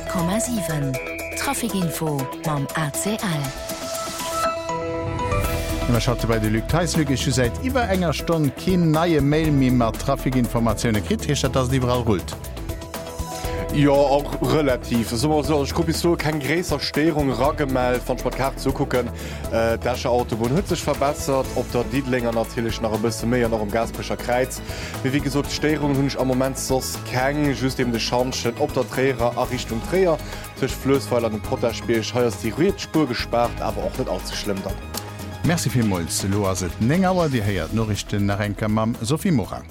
100,7 Trafikinfo mam ACL. Schaute bei de Lüteisweg seit iwwer enger Stonn kin neie Mail mi mat Trafikinformationune krit dat das liberal rult. Ja auch relativ ich gucke so kein gräser Störung raggemell von Sportkart zugucken dasche Autobahn hue sich verbessert ob der Diedlinger natürlich noch ein bisschen mehr noch im Gasbrischer Kreiz wie gesagt Störung hunsch am Moment sos kein just dem de Chancen ob der Träger a Richtung Träger durch Flösweiler den Potterspiel scheuerst die Ruspur gespart aber auch nicht allzu schlimm dann. Merci vielmals lo Nengauer die heiert Norrichten nach Enker Mam Sophie Morang.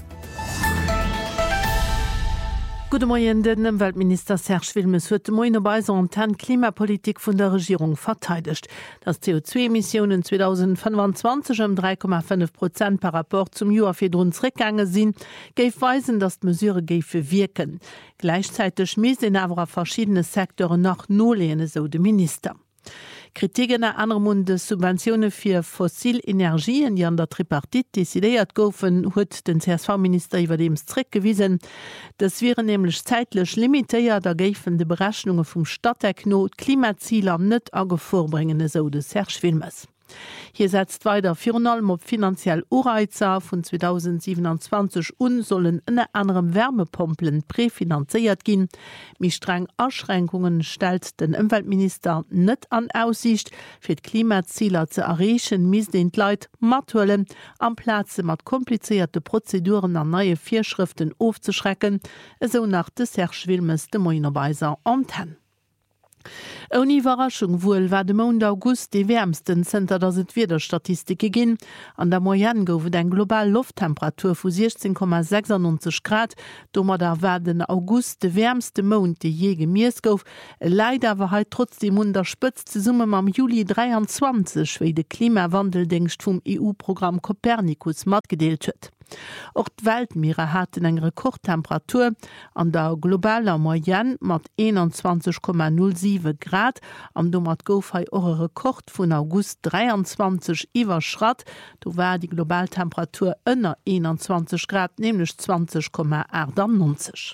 Gute Morgen, den Weltminister Serge Wilmes huet Moine bei an Klimapolitik vun der Regierung verteidigt. Das CO2-Emissionen 2025 um 3,5% par rapport zum Jahr firrundsregange sinn, geif weisen, dass Mesure geife wirken. Gleichzeitig miesen awer verschiedene Sektoren nach nolehne so de Minister. Kritiken a andermunde Subventionen fir Fossilenergien, die an der Tripartit desideiert goufen, huet den CSV-Minister iwwer dem Strick gewiesen. Das wäre nämlich zeitlech limitéiert der geifende Berechnungen vum Stadtekno Klimazieler net vorbringene so de Serge Wilmes. Hier setzt weiter 4 op finanziell Urreizer von 2027 sollen in anderem Wärmepumpen präfinanziert gehen. Wie streng Erschränkungen stellt den Umweltminister nicht an Aussicht. Für die Klimaziele zu erreichen, müssen die Leute matuellen am Platz mit komplizierte Prozeduren an neue Vorschriften aufzuschrecken, so nach des Serge Wilmes de Moinerweiser Antenne. Ohne Überraschung wohl war de Mond August die wärmsten Center der wieder Statistike gin. An der Moyenne gouf en global Lufttemperatur vu 16,96 Grad. Dommer da war den August de wärmste Mond de je gemies gouf. Leider war halt trotzdem unterspëtzte Summe am Juli 23 wie de Klimawandeldingst vum EU-Programm Copernicus matgedeelt huet. Auch die Weltmeere hatten eine Rekordtemperatur an der globaler Moyenne mit 21,07 Grad. Am Domat gouf auch ein Rekord von August 23 überschritten. Da war die Globaltemperatur unter 21 Grad, nämlich 20,98.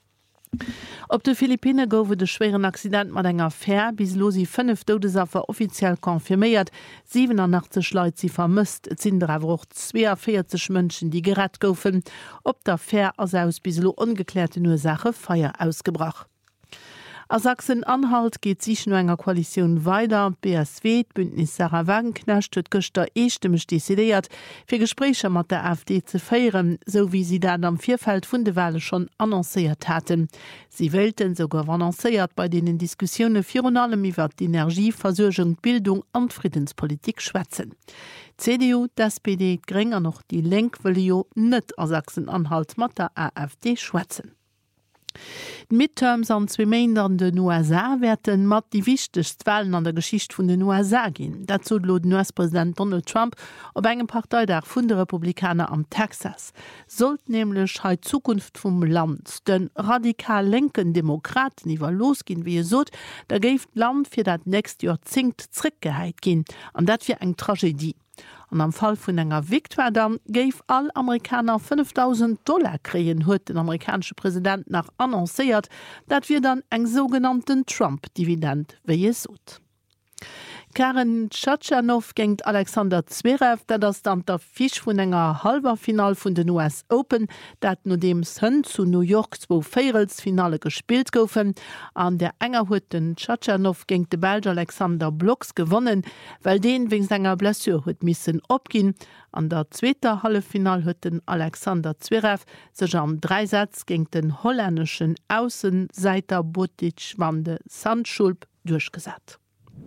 Op de Philippine goufe de schweren Accident mat enger Fähr bis losi 5 Todesaffer offiziell konfirméiert, 87 Leute sie vermisst, et sind awer 42 Mënschen, die gerat goufen. Op der Fähr as aus bislo ungeklärte Ursache Feier ausgebracht. A Sachsen-Anhalt geht sich nur enger Koalition weiter. BSW, Bündnis Sarah Wagenknecht, huet gestern einstimmig dezidiert, für Gespräche mit der AfD zu feiern, so wie sie dann am Vierfeld von der Wahl schon annonciert hatten. Sie wollten sogar annonciert bei den Diskussionen für allem über die Energieversorgung, Bildung und Friedenspolitik schwätzen. CDU, die SPD, die Grünen noch die Link wollen ja nicht an Sachsen-Anhalt mit der AfD schwätzen. Die Midterms an 2 Monaten an den USA werden mat die wichtigsten Wahlen an der Geschichte von den USA gehen. Dazu lud US-Präsident Donald Trump auf einem Parteitag von der Republikaner am Texas. Sollt nämlich die Zukunft vom Land den radikal linken Demokraten iwwer losgehen, wie sot, da geft Land für das nächste Jahrzehnt zurückgeheit gehen. Und das für eine Tragödie. Und am Fall von enger Viktoire dann gave all Amerikaner $5.000 kriegen, huet den amerikanische Präsident nach annonciert, dat wir dann eng sogenannten Trump-Dividend wie sot. Karen Tschatschanow gengt Alexander Zverev, der das dann der Fisch von enger Halberfinal von den US Open, dat nur dem Sun zu New York 2 Finale gespielt goufen. An der enger huet den Tschatschanow gengt de Belgier Alexander Blocks gewonnen, weil den wegen seiner Blessur huet missen opgin. An der zweite Halbfinal huet den Alexander Zverev sech am 3 Sätz gegen den holländischen Außenseiter Botic van de Zandschulp durchgesetzt.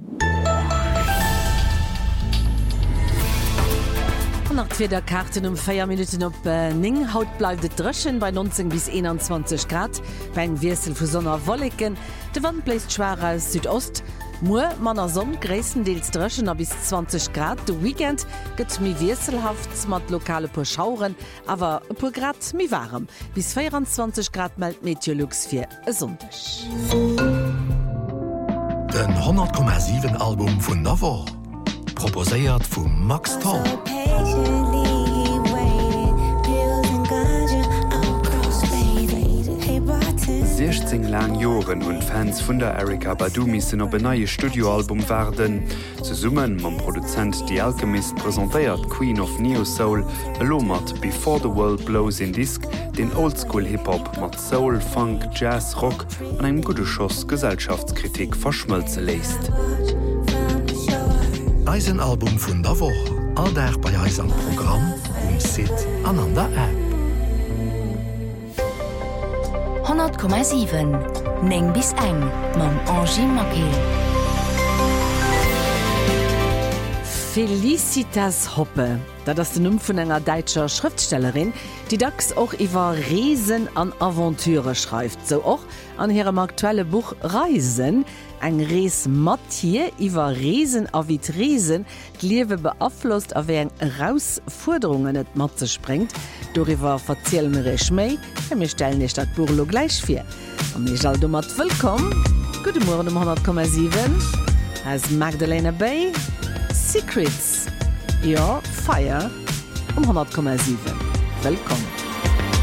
Nach 2 Karten um 4 Minuten op Ning haut bleibt et Drschen bei 19 bis 21 Grad, beim Wirsel vu Sonner Wolliken, de Wand bläst schwer aus Südost, Mu manner Sonn gräessendeels Drschen a bis 20 Grad, de Weekend gëtt mi wieselhaft mat lokale Schauren, aber pu Grad mi warm, bis 24 Grad meldt Meteorlux fir e Sonntag. Den 100,7 Album vun Navo proposéiert vum Max Tom. 16 lang Joren und Fans vun der Erykah Badu missen op beneie Studioalbum werden. Ze summen mam Produzent Die Alchemist präsentéiert Queen of Neo Soul mat Before the World Blows in Disc, den Oldschool Hip-Hop mat Soul, Funk, Jazz, Rock an eng gute Schoss Gesellschaftskritik verschmëlze lässt. Eisenalbum vun der Woche. All der bei Eis am Programm Sit an an der App. 100,7 Neng bis eng mam Angie Makel. Felicitas Hoppe, dat ass den Numm vun enger deitscher Schriftstellerin, die dacks och iwwer Reesen an Aventure schreift, so och an hirem aktuelle Buch Reisen, eng Rees Mathieu iwwer Reesen a wie Reesen d'Liewe beaflosst a eng Herausforderungen et Matze springt, doriwer verzielen rech méi, mir stellen nicht dat Burlo gleich fir. Am ich all mat willkommen, Gute Morgen um 100,7 als Magdalena Bay, Secrets, ja, Fire um 100,7. Willkommen.